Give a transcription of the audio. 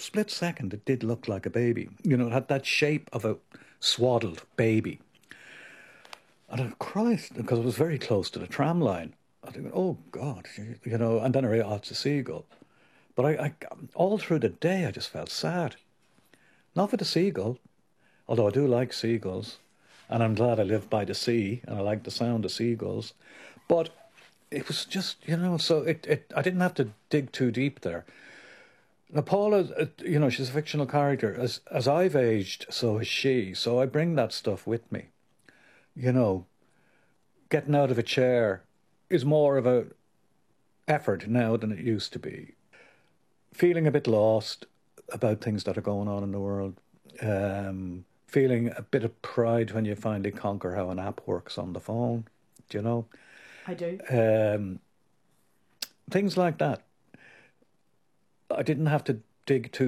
split second, it did look like a baby. You know, it had that shape of a swaddled baby. And I cried because it was very close to the tram line. I think, oh God, you know, and then I realized, oh, it's a seagull. But all through the day, I just felt sad. Not for the seagull, although I do like seagulls, and I'm glad I live by the sea, and I like the sound of seagulls. But it was just, you know, so I didn't have to dig too deep there. Now, Paula, you know, she's a fictional character. As I've aged, so has she. So I bring that stuff with me. You know, getting out of a chair is more of a effort now than it used to be. Feeling a bit lost about things that are going on in the world. Feeling a bit of pride when you finally conquer how an app works on the phone. Do you know? I do. Things like that. I didn't have to dig too